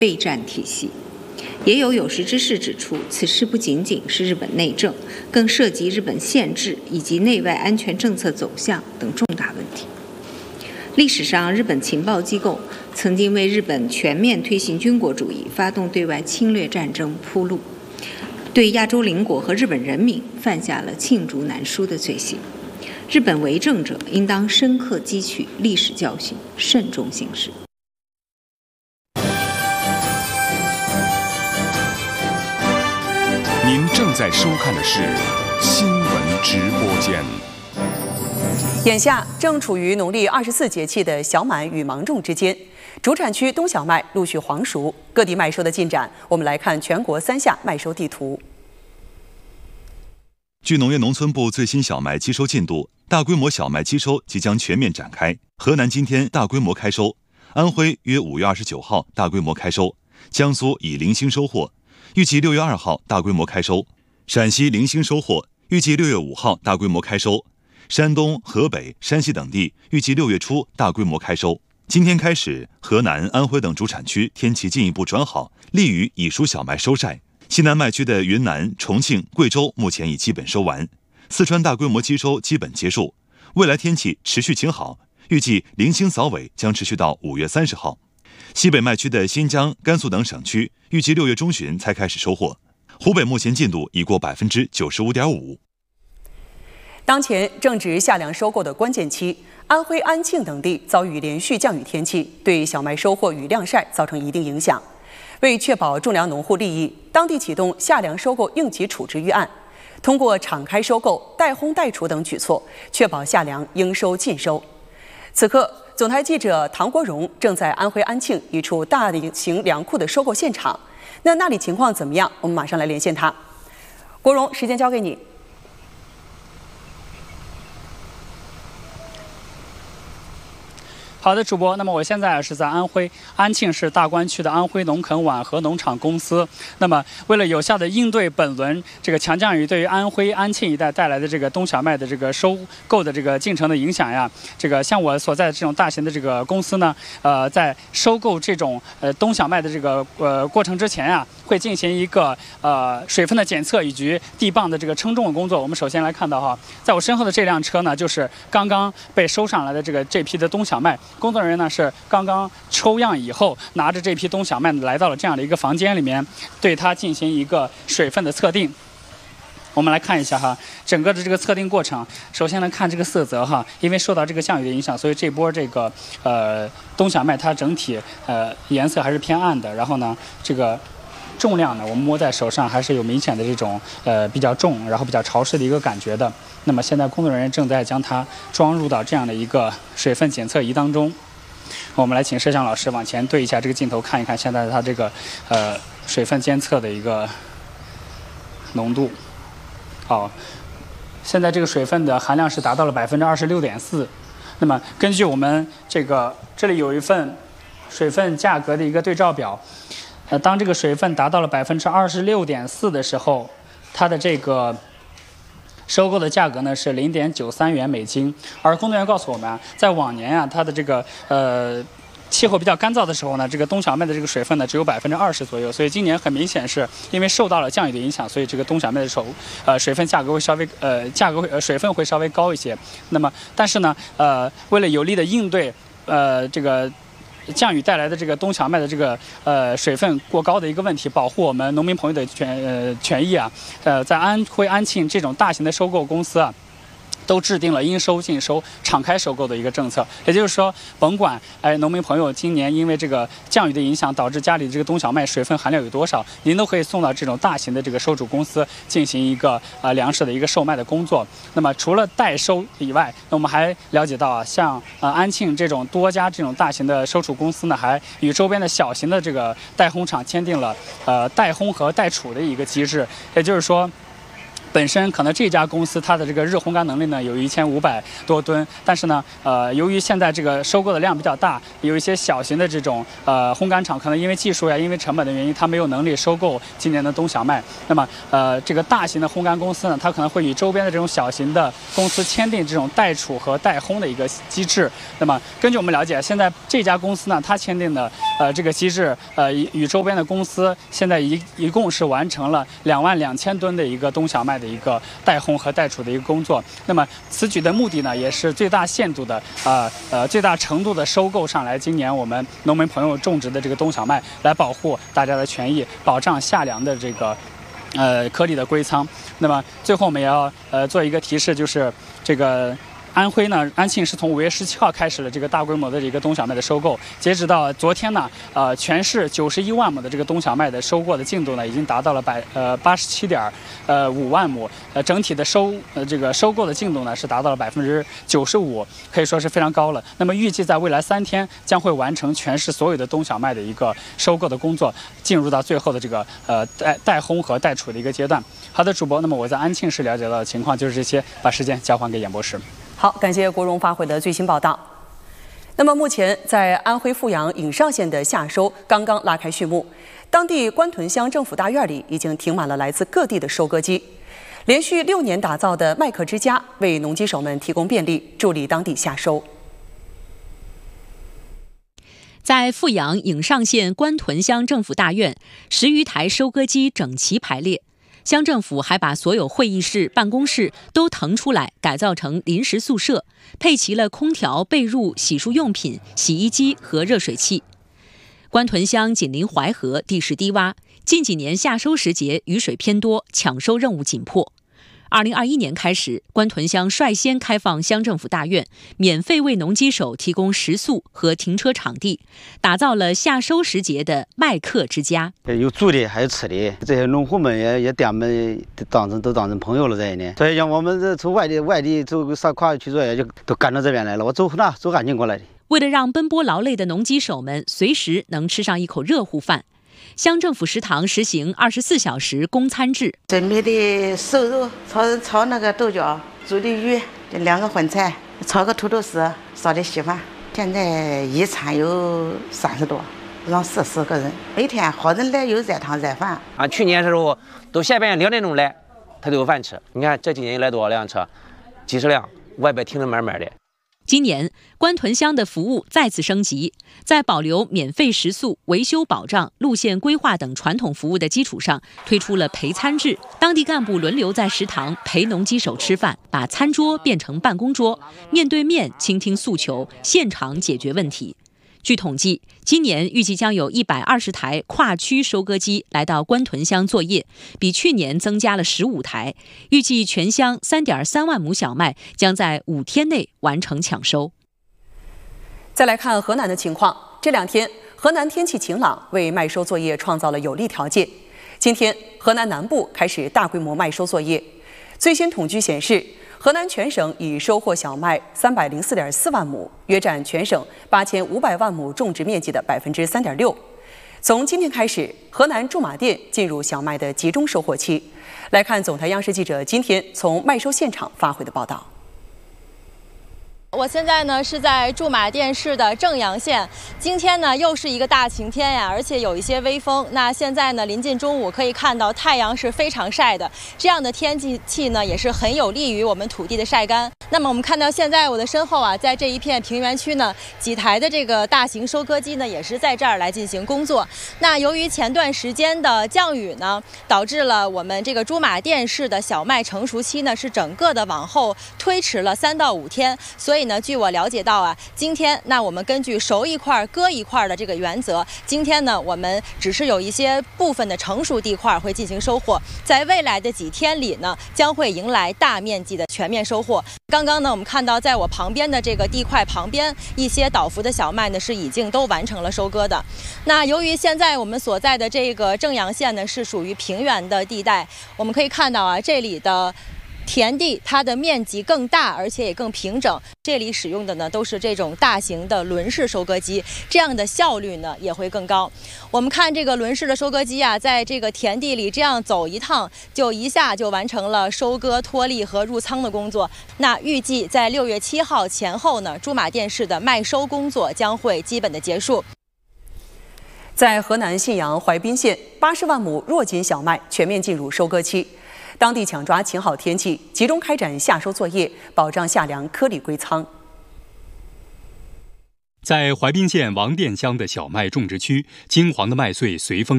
备战体系。也有有识之士指出，此事不仅仅是日本内政，更涉及日本宪制以及内外安全政策走向等重大问题。历史上，日本情报机构曾经为日本全面推行军国主义、发动对外侵略战争铺路，对亚洲邻国和日本人民犯下了罄竹难书的罪行。日本为政者应当深刻汲取历史教训，慎重行事。 您正在收看的是新闻直播间。 眼下正处于农历24节气的小满与芒种之间，主产区冬小麦陆续黄熟，各地麦收的进展，我们来看全国3夏麦收地图。 据农业农村部最新小麦机收进度，大规模小麦机收即将全面展开。河南今天大规模开收，安徽约5月29号大规模开收，江苏已零星收获，预计6月2号大规模开收，陕西零星收获，预计6月5号大规模开收，山东、河北、山西等地预计6月初大规模开收。今天开始，河南、安徽等主产区天气进一步转好，利于已熟小麦收晒。西南麦区的云南、重庆、贵州目前已基本收完，四川大规模机收基本结束，未来天气持续晴好，预计零星早尾将持续到5月30号。西北麦区的新疆、甘肃等省区预计6月中旬才开始收获，湖北目前进度已过95.5%。 当前正值夏粮收购的关键期，安徽安庆等地遭遇连续降雨天气，对小麦收获与晾晒造成一定影响。为确保种粮农户利益，当地启动夏粮收购应急处置预案，通过敞开收购、代烘代储等举措，确保夏粮应收尽收。此刻，总台记者唐国荣正在安徽安庆一处大型粮库的收购现场，那里情况怎么样？我们马上来连线他。国荣，时间交给你。 好的，主播。那么我现在是在安徽安庆市大关区的安徽农垦碗和农场公司。那么，为了有效的应对本轮这个强降雨对于安徽安庆一带带来的这个冬小麦的这个收购的这个进程的影响呀，这个像我所在的这种大型的这个公司呢，在收购这种冬小麦的这个过程之前呀，会进行一个水分的检测以及地磅的这个称重的工作。我们首先来看到哈，在我身后的这辆车呢，就是刚刚被收上来的这批的冬小麦。工作人员呢是刚刚抽样以后，拿着这批冬小麦来到了这样的一个房间里面，对它进行一个水分的测定。我们来看一下哈，整个的这个测定过程。首先来看这个色泽哈，因为受到这个降雨的影响，所以这波这个冬小麦它整体颜色还是偏暗的。然后呢，这个重量呢，我们摸在手上还是有明显的这种比较重，然后比较潮湿的一个感觉的。那么现在工作人员正在将它装入到这样的一个水分检测仪当中。我们来请摄像老师往前对一下这个镜头，看一看现在它这个水分监测的一个浓度。好，现在这个水分的含量是达到了26.4%。那么根据我们这里有一份水分价格的一个对照表，当这个水分达到了26.4%的时候，它的这个收购的价格呢是0.93元美金。而工作人员告诉我们啊，在往年啊，它的这个气候比较干燥的时候呢，这个冬小麦的这个水分呢只有20%左右，所以今年很明显是因为受到了降雨的影响，所以这个冬小麦的水分价格会稍微水分会稍微高一些。那么但是呢为了有力的应对这个降雨带来的这个冬小麦的这个水分过高的一个问题，保护我们农民朋友的权益啊，在安徽安庆这种大型的收购公司啊，都制定了应收尽收、敞开收购的一个政策。也就是说，甭管农民朋友今年因为这个降雨的影响，导致家里这个冬小麦水分含量有多少，您都可以送到这种大型的这个收储公司进行一个粮食的一个售卖的工作。那么除了代收以外，那我们还了解到啊，像安庆这种多家这种大型的收储公司呢，还与周边的小型的这个代烘厂签订了代烘和代储的一个机制。也就是说， 本身可能这家公司它的这个日烘干能力呢有1500多吨，但是呢，由于现在这个收购的量比较大，有一些小型的这种烘干厂可能因为技术呀、因为成本的原因，它没有能力收购今年的冬小麦。那么，这个大型的烘干公司呢，它可能会与周边的这种小型的公司签订这种代储和代烘的一个机制。那么，根据我们了解，现在这家公司呢，它签订的这个机制，与周边的公司现在一共是完成了22000吨的一个冬小麦的一个代烘和代储的一个工作。那么此举的目的呢，也是最大限度的最大程度的收购上来今年我们农民朋友种植的这个冬小麦，来保护大家的权益，保障夏粮的这个颗粒的归仓。那么最后我们也要做一个提示，就是这个。安徽呢，安庆是从5月17号开始了这个大规模的这个冬小麦的收购，截止到昨天呢，全市91万亩的这个冬小麦的收购的进度呢，已经达到了87.5万亩，整体的这个收购的进度呢是达到了95%，可以说是非常高了。那么预计在未来3天将会完成全市所有的冬小麦的一个收购的工作，进入到最后的这个代烘和代储的一个阶段。好的，主播，那么我在安庆市了解到的情况就是这些，把时间交还给演播室。 好，感谢国荣发回的最新报道。那么，目前在安徽阜阳颍上县的夏收刚刚拉开序幕，当地官屯乡政府大院里已经停满了来自各地的收割机。连续6年打造的麦客之家为农机手们提供便利，助力当地夏收。 在阜阳颍上县官屯乡政府大院，10余台收割机整齐排列。乡政府还把所有会议室、办公室都腾出来，改造成临时宿舍，配齐了空调、被褥、洗漱用品、洗衣机和热水器。官屯乡紧邻淮河，地势低洼，近几年夏收时节雨水偏多，抢收任务紧迫。2021年开始，官屯乡率先开放乡政府大院，免费为农机手提供食宿和停车场地，打造了夏收时节的麦客之家。 有住的，还有吃的，这些农户们也把我们当成朋友了在呢。所以像我们这从外地走上跨区作业就都赶到这边来了，我走安庆过来的。 为了让奔波劳累的农机手们随时能吃上一口热乎饭，乡政府食堂实行24小时供餐制， 准备的瘦肉炒那个豆角，煮的鱼，2个荤菜，炒个土豆丝，烧的稀饭。现在一餐有30多，让40个人，每天好人来有热汤热饭。 去年的时候都下班2点钟来，他都有饭吃。你看这几年来多少辆车，几十辆，外边停得满满的。 今年，官屯乡的服务再次升级，在保留免费食宿、维修保障、路线规划等传统服务的基础上，推出了陪餐制。当地干部轮流在食堂陪农机手吃饭，把餐桌变成办公桌，面对面倾听诉求，现场解决问题。据统计，今年预计将有120台跨区收割机来到官屯乡作业，比去年增加了15台。预计全乡3.3万亩小麦将在5天内完成抢收。 再来看河南的情况，这2天河南天气晴朗，为麦收作业创造了有利条件。今天，河南南部开始大规模麦收作业。最新统计显示，河南全省已收获小麦304.4万亩，约占全省8500万亩种植面积的3.6%。从今天开始，河南驻马店进入小麦的集中收获期。来看总台央视记者今天从麦收现场发回的报道。 我现在呢是在驻马店市的正阳县，今天呢又是一个大晴天呀，而且有一些微风。那现在呢临近中午，可以看到太阳是非常晒的，这样的天气呢也是很有利于我们土地的晒干。那么我们看到现在我的身后啊，在这一片平原区呢，几台的这个大型收割机呢也是在这儿来进行工作。那由于前段时间的降雨呢，导致了我们这个驻马店市的小麦成熟期呢是整个的往后推迟了3到5天，所以呢，据我了解到啊，今天那我们根据熟一块割一块的这个原则，今天呢我们只是有一些部分的成熟地块会进行收获，在未来的几天里呢，将会迎来大面积的全面收获。刚刚呢，我们看到在我旁边的这个地块旁边，一些倒伏的小麦呢是已经都完成了收割的。那由于现在我们所在的这个正阳县呢是属于平原的地带，我们可以看到啊，这里的田地它的面积更大，而且也更平整。这里使用的呢都是这种大型的轮式收割机，这样的效率呢也会更高。我们看这个轮式的收割机啊，在这个田地里这样走一趟，就一下就完成了收割、脱粒和入仓的工作。那预计在6月7号前后呢，驻马店市的麦收工作将会基本的结束。 在河南信阳淮滨县，80万亩弱锦小麦全面进入收割期。当地抢抓晴好天气，集中开展夏收作业，保障夏粮颗粒归仓。 在淮滨县王店乡的小麦种植区，金黄的麦穗随风